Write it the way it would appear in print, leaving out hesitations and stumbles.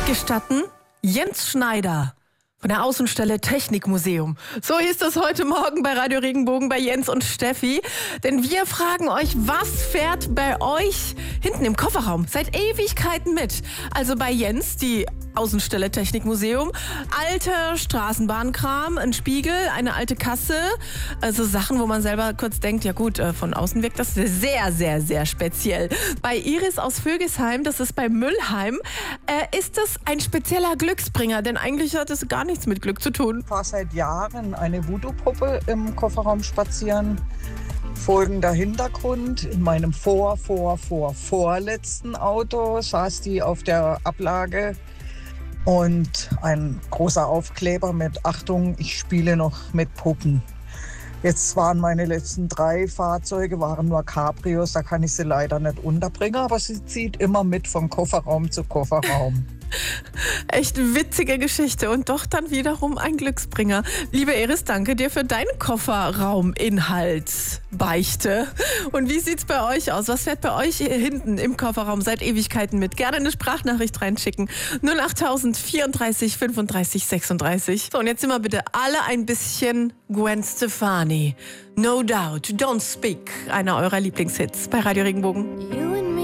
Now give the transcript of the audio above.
Gestatten Jens Schneider von der Außenstelle Technikmuseum. So hieß es heute Morgen bei Radio Regenbogen bei Jens und Steffi. Denn wir fragen euch, was fährt bei euch hinten im Kofferraum seit Ewigkeiten mit? Also bei Jens, die Außenstelle Technikmuseum, alter Straßenbahnkram, ein Spiegel, eine alte Kasse, also Sachen, wo man selber kurz denkt, ja gut, von außen wirkt das sehr, sehr, sehr speziell. Bei Iris aus Vögesheim, das ist bei Müllheim, ist das ein spezieller Glücksbringer, denn eigentlich hat es gar nichts mit Glück zu tun. Ich fahre seit Jahren eine Voodoo-Puppe im Kofferraum spazieren. Folgender Hintergrund: In meinem vorletzten Auto saß die auf der Ablage und ein großer Aufkleber mit Achtung, ich spiele noch mit Puppen. Jetzt waren meine letzten 3 Fahrzeuge nur Cabrios, da kann ich sie leider nicht unterbringen, aber sie zieht immer mit von Kofferraum zu Kofferraum. Echt witzige Geschichte und doch dann wiederum ein Glücksbringer. Liebe Iris, danke dir für deinen Kofferrauminhalt. Beichte. Und wie sieht's bei euch aus? Was fährt bei euch hier hinten im Kofferraum seit Ewigkeiten mit? Gerne eine Sprachnachricht reinschicken. 08000 34 35 36. So, und jetzt sind wir bitte alle ein bisschen Gwen Stefani. No Doubt, Don't Speak. Einer eurer Lieblingshits bei Radio Regenbogen.